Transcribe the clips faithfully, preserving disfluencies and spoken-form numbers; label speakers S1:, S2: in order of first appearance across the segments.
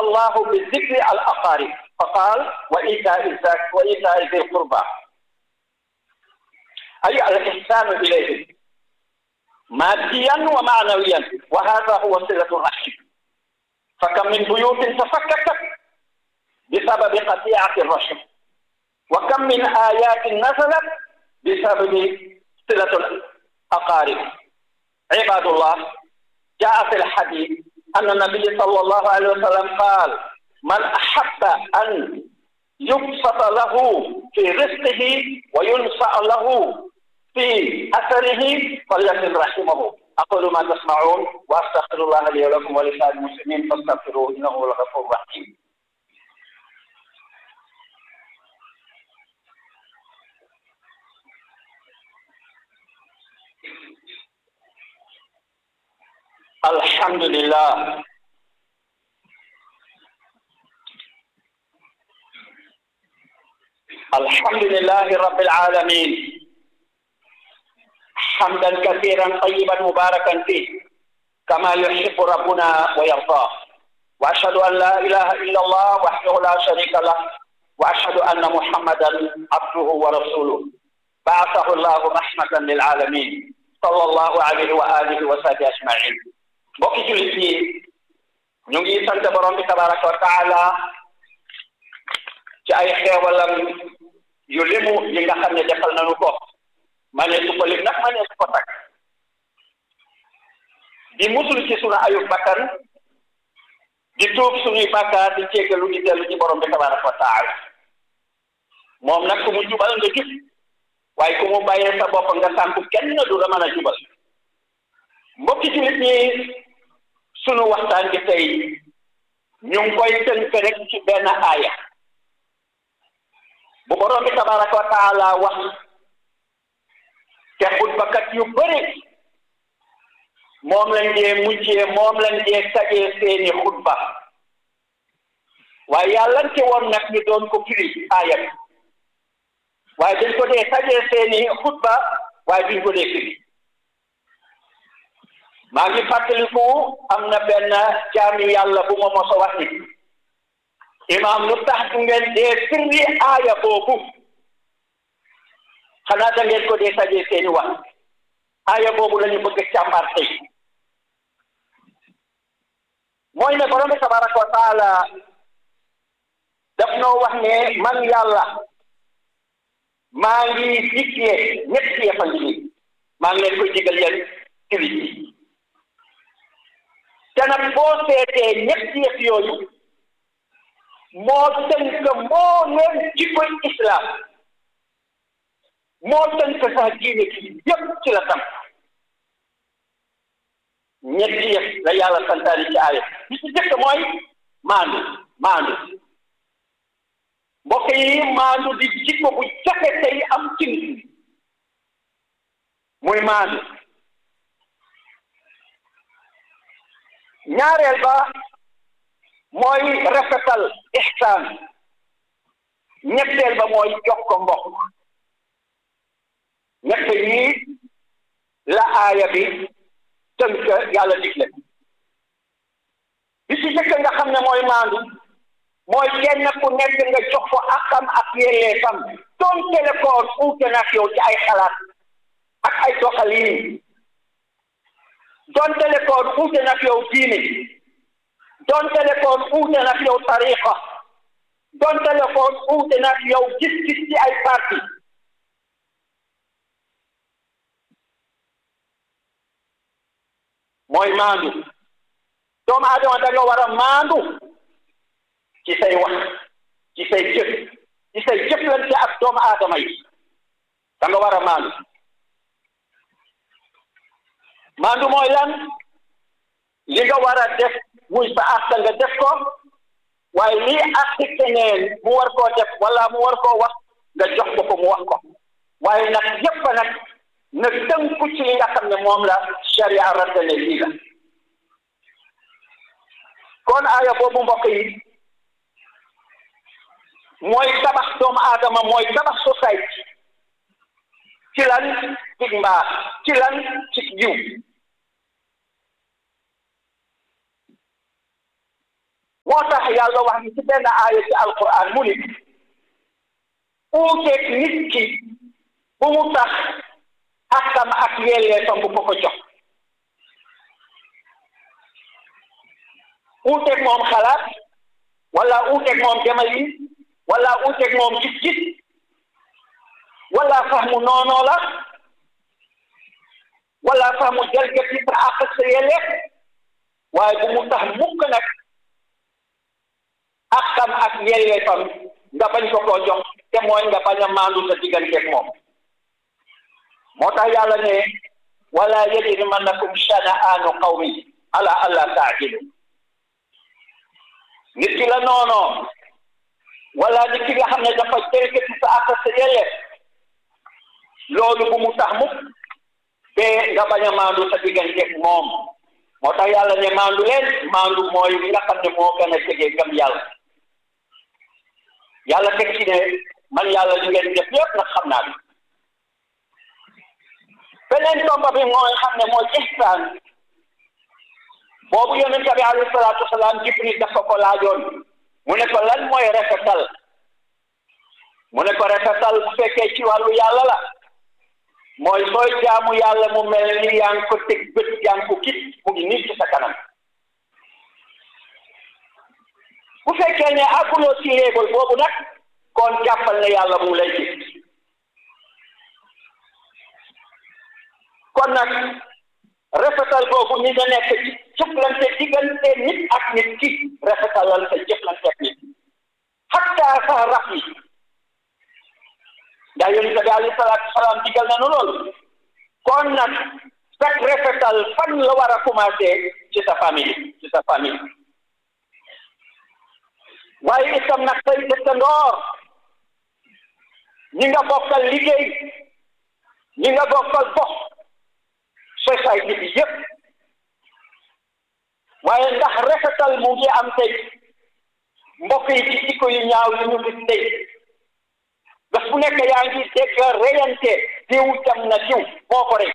S1: الله بالذكر الأقارب فقال وإيتاء الزكاة وإيتاء ذي القربى أي الإحسان إليهم ماديا ومعنويا، وهذا هو صلة الرحم. فكم من بيوت تفككت بسبب قطيعة الرحم، وكم من آيات نزلت بسبب صلة الأقارب. عباد الله، جاء في الحديث أن النبي صلى الله عليه وسلم قال: من أحب أن يبسط له في رزقه وينسأ له في أثره فليصل رحمه. أقول ما تسمعون وأستغفر الله لي ولكم ولسائر المسلمين فاستغفروه إنه هو الغفور الرحيم. الحمد لله الحمد لله رب العالمين، حمدا كثيرا طيبا مباركا فيه كما يحب ربنا ويرضاه، واشهد ان لا اله الا الله وحده لا شريك له، واشهد ان محمدا عبده ورسوله بعثه الله رحمه للعالمين صلى الله عليه واله وصحبه اجمعين. mbokki jullit yi, ñu ngi sant borom bi tabaraka wa taala ci ay xeewalam yu limu yi nga xam ne defal nañu ko ma ne su ko lim nag ma ne su ko takk di musul ci sunu ayub bakkan di tuub suñuy bàkkaar di jéggalu di dellu ci borom bi tabaraka wa taala. moom nag ku mu jubal nga jub, waaye ku mu bàyyee sa bopp nga sànku kenn du la mën a jubal. mbokki jullit ñi, sunu waxtaan bi tey ñu ngi koy tënk rek ci benn aaya bu borom bi tabaraka wa taala wax te xutbakat yu bëri moom lañ dee mujjee moom lañ dee tajee seeni xutba, waaye yàlla ci woon nag ñu doon ko firi aaya bi, waaye dañ ko dee tajee seeni xutba waaye duñ ko dee firi. maa ngi fàttaliku am na benn jaami yàlla bu ma mos a wax ni imaam lu tax du ngeen dee firi aaya boobu, xanaa da ngeen ko dee tajee seeni wax. aaya boobu la ñu bëgg càmbar tey. mooy ne borom bi tabaraka wa taala daf noo wax ne man yàlla maa ngi digle ñetti yëf a ngi nii, maa ngi leen koy digal yéen jullit yi. te nag boo seetee ñetti yëf yooyu moo tënk moo leen jikkoy islam, moo tënk sax diine ci yëpp ci la tam. ñetti yëf la yàlla santaani ci aaya bi ci jëkk mooy maandu. maandu mbokk yi, maandu di jikko bu jafe tey am ci nit muy maandu. ñaareel ba mooy rafetal ihsaan. ñetteel ba mooy jokk mbokk. ñett yi la aaya bi tënk yàlla digle. bi ci jëkk nga xam ne mooy maandu mooy kenn ku nekk nga jox ko akam ak yelleefam, doon téléphone uute nag yow ci ay xalaat ak ay doxalin, doon téléphone uute nag yow diine, doon téléphone uute nag yow tariqa, doon téléphone uute nag yow gis-gis ci ay parti. mooy maandu. doomu aadama da nga war a maandu ci say wax, ci say jëf, ci say jëflante ak doomu aadama yi da nga war a maandu. maandu mooy lan? li nga war a def muy sa àq nga def ko, waaye lii àq keneen mu war koo def wala mu war koo wax nga jox ko ko mu wax ko, waaye nag yëpp nag na tënku ci li nga xam ne moom la sharia rattale lii la. kon aaya boobu mbokk yi mooy tabax doomu aadama, mooy tabax société ci lan? ci mbaax. ci lan? ci jiw. moo tax yàlla wax ni ci benn aaya ci alquran mu ni uuteeg nit ki bu mu tax akam ak yelleefam bu ko ko jox uuteeg moom xalaat wala uuteeg moom demalin wala uuteeg moom gis-gis wala sax mu noonoo la wala sax mu jalgati sa àq ak sa yelleef waaye bu mu tax mukk nag akam ak yelleefam nga bañ ko koo jox te mooy nga bañ a maandu sa digganteeg moom moo tax yàlla ne wala yajrimannakum shana'aanu qawmin ala allaa ta'dilu nit ki la noonoo wala nit ki nga xam ne dafa jalgati sa àq sa yelleef loolu bu mu tax mukk te nga bañ a maandu sa digganteeg moom moo tax yàlla ne maandu leen maandu mooy li nga xam ne moo gën a jege gëm yàlla yàlla teg ci ne man yàlla li ngeen def yëpp nag xam naa bi beneen tomba bi mooy xam ne mooy ihsaan boobu yonent bi alayhi salaatu wasalaam Jibril dafa ko laajoon mu ne ko lan mooy rafetal mu ne ko rafetal bu fekkee ci wàllu yàlla la mooy sooy jaamu yàlla mu mel ni yaa ngi ko teg bët yaa ngi ko gis mu ngi nii ci sa kanam bu fekkee ne àgguloo ci léegol boobu nag kon jàppal ne yàlla mu lay gis kon nag rafetal boobu ni nga nekk ci jëflante diggante nit ak nit ki rafetalal sa jëflante ak nit hatta sa raf yi ndax yonent bi alayhi salaatu salaam digal na nu loolu kon nag fekk rafetal fan la war a commencé ci sa famille ci sa famille waaye itam nag say dëkkandoor ñi nga bokkal liggéey ñi nga bokkal gox société bi yëpp waaye ndax rafetal mu ngi am tey mbokk yi ci jikko yu ñaaw yi ñu gis tey bés bu nekk yaa ngi dégg reyante diw jam na diw moo ko rey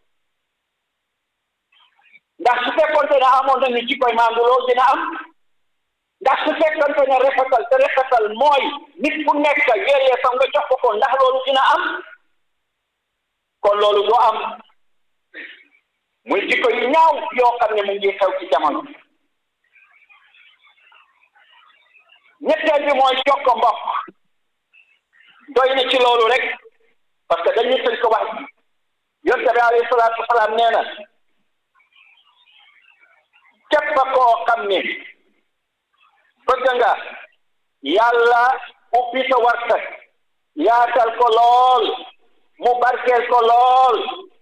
S1: ndax su fekkoonte ne amoon nañu jikkoy maandu loolu dina am ndax su fekkoonte ne rafetal te rafetal mooy nit ku nekk yélee fa nga jox ko ko ndax loolu dina am kon loolu doo am muy jikko yu ñaaw yoo xam ne mu ngi xew ci jamono ñetteel bi mooy jokko mbokk doy na ci loolu rek parce que dañuy tënk ko wax yonent bi alayhi salaatu wasalaam nee na képp koo xam ne bëgg nga yàlla ubbi sa warsak yaatal ko lool mu barkeel ko lool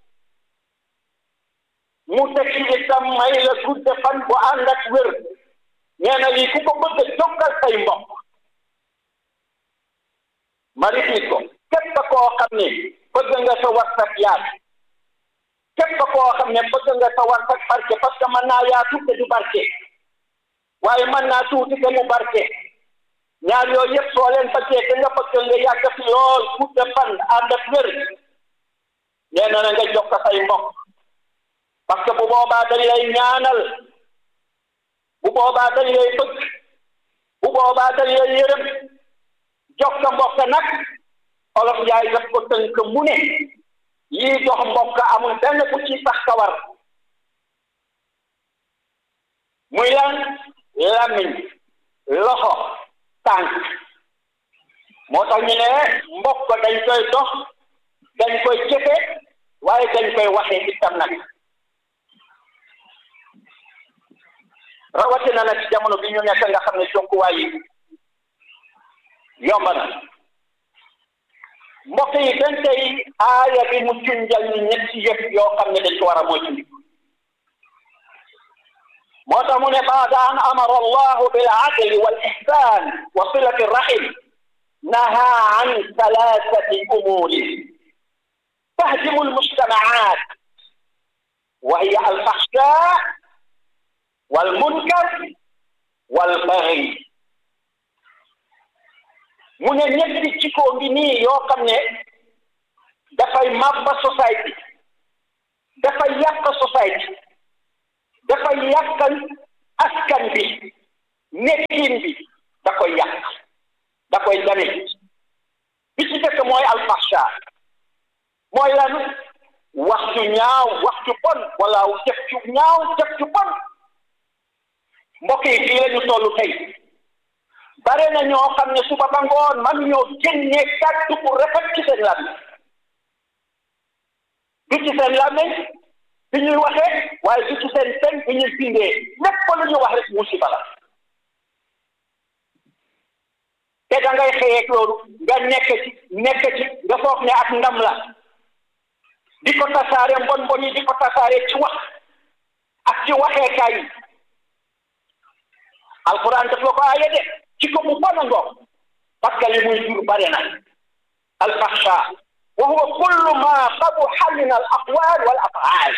S1: mu teg ci itam may la gudd fan bu ànd ak wér nee na lii ku ko bëgg a jokkal say mbokk ma répété ko képp koo xam ne bëgg nga sa warsak yaat képp koo xam ne bëgg nga sa warsak barke parce que mën naa yaatu te du barke waaye mën naa tuuti te mu barke ñaar yooyu yëpp soo leen bëggee te nga bëgg nga yàgg fi lool gudd fan ànd ak wér nee na nga jox ko say mbokk parce que bu boobaa dañ lay ñaanal bu boobaa dañ lay bëgg bu boobaa dañ lay yërëm jox ko mbokk nag olof Njaay daf ko tënk mu ne yii jox mbokk amul benn bu ci sax kawar muy lan làmmiñ loxo tànk moo tax ñu ne mbokk dañ koy dox dañ koy jëfe waaye dañ koy waxee itam nag rawatina nag ci jamono bi ñu nekk nga xam ne jokkuwaay yi yomb na mbokk yi dañ tey aaya bi mu junjal ñu ñetti yëf yoo xam ne dañ ko war a moytu moo tax mu ne baada an amara allahu bil adli wal ihsan wa silati rahim naha an thalathati umurin tahdimu almujtamaat wa hiya alfahsha والمنكر والبغي mu ne ñetti jikko ngi nii yoo xam ne dafay màbba société dafay yàq société dafay yàqal askan bi nekkin bi da koy yàq da koy dane bi ci fekk mooy alfahsha mooy lan wax ju ñaaw wax ju bon wala jëf ju ñaaw jëf ju bon mbokk yi fii la ñu toll tey bare na ñoo xam ne suba ba ngoon man ñoo génne kàddu bu rafet ci seen làmmiñ du ci seen làmmiñ bi ñuy waxee waaye du ci seen pen bi ñuy bindee lépp lu ñu wax rek musiba la te da ngay xëyeeg loolu nga nekk ci nekk ci nga foog ne ak ndam la di ko tasaare mbon mbon yi di ko tasaare ci wax ak ci waxeekaay yi alquran daf la ko aaye de ci ko mu bon a ngoog parce que li muy jur bare na alfaxsha wa huwa kullu ma qabuha min al aqwal wal af'al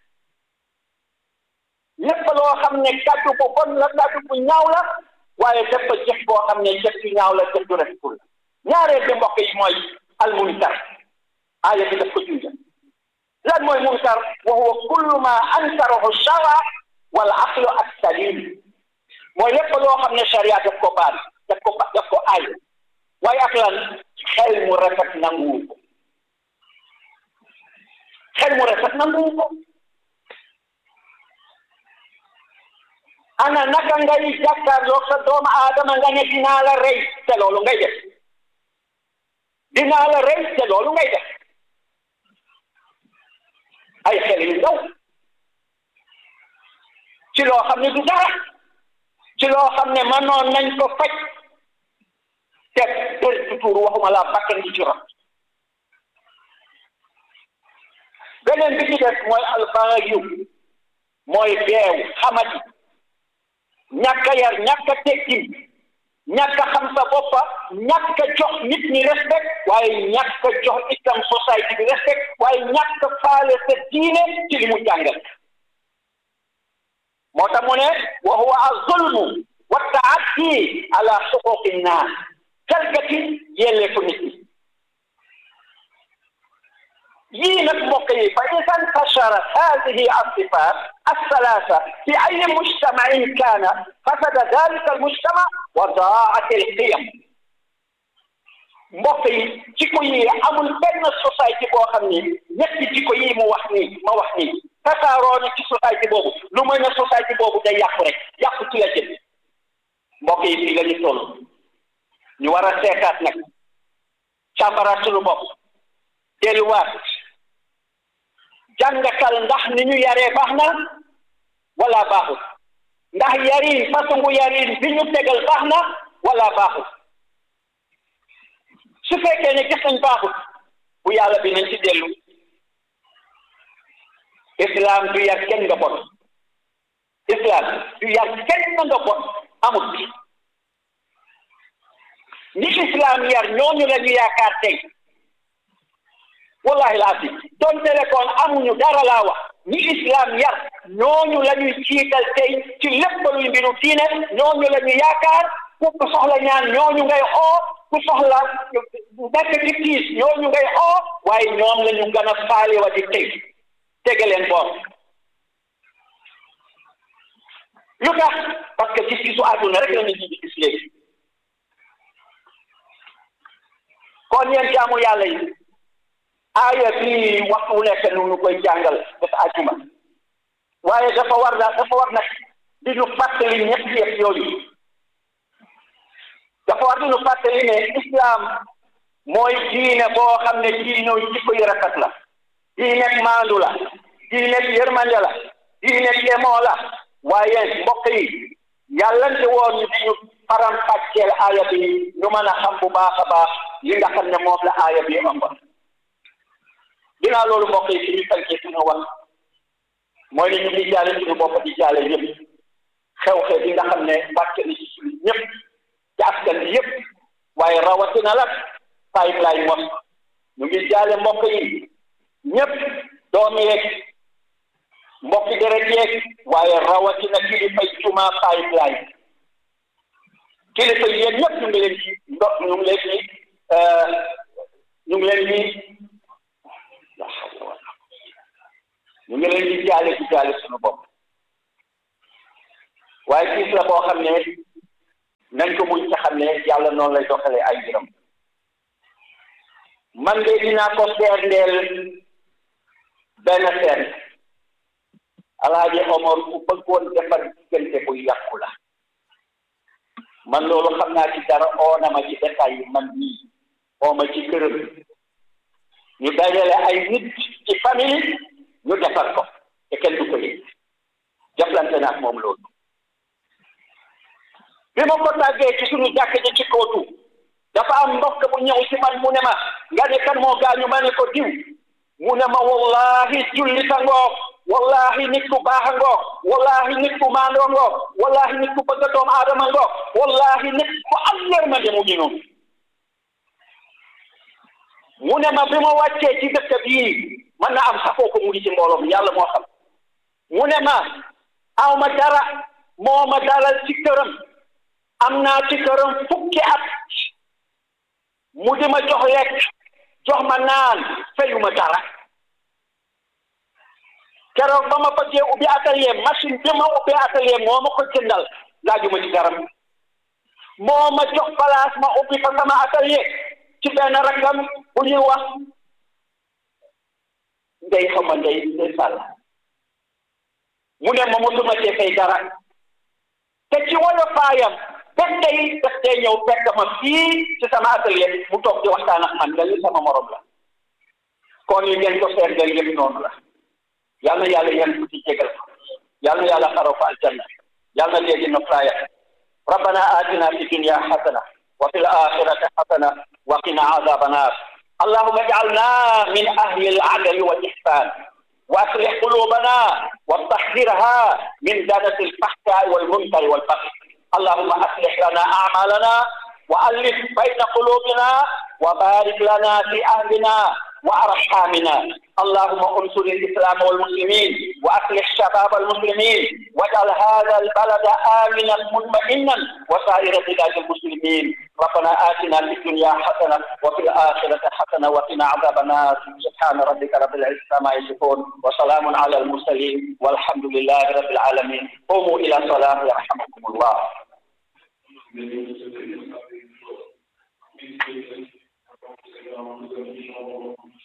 S1: lépp loo xam ne kàddu bu bon la kàddu bu ñaaw la waaye dafa jëf boo xam ne jëf ju ñaaw la jëf ju rafetul ñaareel bi mbokk yi mooy al munkar aaya bi daf ko junja lan mooy munkar wa huwa kullu ma ankarahu shara wal aqlu as-salim mooy lépp loo xam ne sharia daf ko baal daf ko daf ko aay waaye ak lan xel mu rafet nanguwu ko xel mu rafet nanguwu ko ana naka ngay jàkkaarloog sa doomu aadama nga ne dinaa la rey te loolu ngay def dinaa la rey te loolu ngay def ay xel yu ndaw ci loo xam ne du dara ci loo xam ne mënoon nañ ko faj te dër du tuur waxuma laa bakkan di ci rot beneen bi ci def mooy albayu mooy beew xamati ñàkk a yar ñàkk a teggin ñàkk a xam sa boppa ñàkk a jox nit ñi respect waaye ñàkk a jox itam société bi respect waaye ñàkk a faale sa diine ci li mu jàngal moo tax mu ne wa huwa az-zulmu wa taaddi ala xuquqi nnaas jalgati yelleefu nit ñi yii nag mbokk yi fa ida intashara hadihi as-sifat الثلاثة في أي مجتمع كان فسد ذلك المجتمع وضاعت القيم mbokk yi jikko yi amul benn société boo xam ni ñetti jikko yi mu wax nii ma wax nii tasaaroo na ci société boobu lu may ne société boobu day yàqu rek yàqu ci la jëm mbokk yi fii la ñu toll ñu war a seetaat nag càmbaraat suñu bopp delluwaat jàngatal ndax ni ñu yaree baax na wala baaxul ndax yarin façon yarin bi ñu tegal baax na wala baaxul su fekkee ne gis nañ baaxul bu yàlla bi nañ ci dellu islam du yar kenn nga bon islam du yar kenn nga bon amul ni islam yar ñooñu la ñu yaakaar tey wallahi laasi doon téléphone amuñu dara laa wax ñi islam yar ñooñu la ñuy jiital tey ci lépp luy mbiru diine ñooñu la ñu yaakaar ku soxla ñaan ñooñu ngay oo ku soxla nekk ci tiis ñooñu ngay oo waaye ñoom la ñu gën a faale wa di teg tege leen boor lu tax parce que gis-gisu àdduna rek la ñu ji gis léegi kon yéen jaamu yàlla yi aaya bi waxtu wu nekk nu ñu koy jàngal dafa àjjuma waaye dafa war na dafa war nag di ñu fàttali ñett yëpp yooyu dafa war di ñu fàttali ne islam mooy diine boo xam ne diine jikko yu rafet la diine maandu la diine yërmande la diine yemoo la waaye mbokk yi yàlla nte woon ñu di ñu faram fàcceel aaya bi ñu mën a xam bu baax a baax li nga xam ne moom la aaya bi ëmb dinaa loolu mbokk yi ci ñu tànkee suñu wax mooy ne ñu ngi jaale suñu bopp di jaale ñëpp xew-xew bi nga xam ne wàcc na ci suñu ñëpp ci askan bi yëpp waaye rawatina la pipeline mos ñu ngi jaale mbokk yi ñëpp doom yeeg mbokki deret yeeg waaye rawatina kilifa juma pipeline kilifa yi yéen ñëpp ñu ngi leen ci ndo ñu ngi leen ci ñu ngi leen ci ñu ngi leen di jaale ci jaale suñu bopp waaye gis la boo xam ne nañ ko muñ te xam ne yàlla noonu lay doxalee ay mbiram man de dinaa ko seerdeel benn seen Alaaji Omar ku bëggoon defar diggante bu yàqu la man loolu xam naa ci dara oo na ma ci détail yi man nii oo ma ci këram ñu dajale ay nit ci famille ñu defar ko te kenn du ko yëg jaflante na ak moom loolu bi ma ko tàggee ci suñu jàkk ji ci kootu dafa am mbokk bu ñëw ci man mu ne ma nga ne kan moo gaañu ma ne ko diw mu ne ma wallahi julli sa ngoog wallahi nit ku baax a ngoog wallahi nit ku maandoo ngoog wallahi nit ku bëgg doomu aadama ngoog wallahi nit ku am yërmande mu ngi noonu mu ne ma bi ma wàccee ci dëkk bii mën na am sax foofu mu ngi ci mbooloo mi yàlla moo xam mu ne ma aw ma dara moo ma dalal ci këram am naa ci këram fukki at mu di ma jox lekk jox ma naan fayu ma dara keroog ba ma bëggee ubbi atelier machine bi ma ubbi atelier moo ma ko jëndal laajuma ci dara moo ma jox place ma ubbi fa sama atelier ci benn rakkam bu ñuy wax ndey xam ma ndey ndey sàll mu ne ma mosuma cee fay dara te ci woyofaayam ba tey daf tey ñëw fekk ma fii ci sama atelier mu toog di waxtaan ak man nga sama morom la kon yi ngeen ko seet ngeen yëpp noonu la yal na yàlla yéen ko ci jégal ko yal na yàlla xaroo ko aljanna yal na léegi no flaya rabbana atina fi dunya hasana wa fil akhirati hasana wa qina adhaban nar allahumma ij'alna min ahli al-'adli wal ihsan wa aslih qulubana wa tahhirha min danati al-fahsha'i wal munkari wal baghi اللهم أصلح لنا أعمالنا وألف بين قلوبنا وبارك لنا في أهلنا وأرحامنا اللهم انصر الإسلام والمسلمين وأصلح شباب المسلمين واجعل هذا البلد آمنا مطمئنا وسائر بلاد المسلمين ربنا آتنا في الدنيا حسنة وفي الآخرة حسنة وقنا عذاب النار سبحان ربك رب العزة عما يصفون وسلام على المرسلين والحمد لله رب العالمين قوموا إلى الصلاة يرحمكم الله. Thank you.